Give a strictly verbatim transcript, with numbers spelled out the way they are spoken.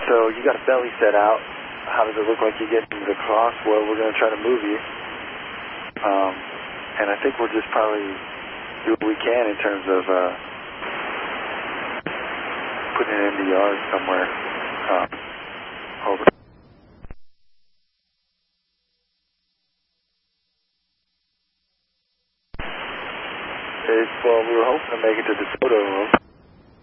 So you got a belly set out. How does it look like you get into the cross? Well, we're going to try to move you. Um, and I think we'll just probably do what we can in terms of uh, putting it in the yard somewhere. Um, over. It's, well, we were hoping to make it to DeSoto.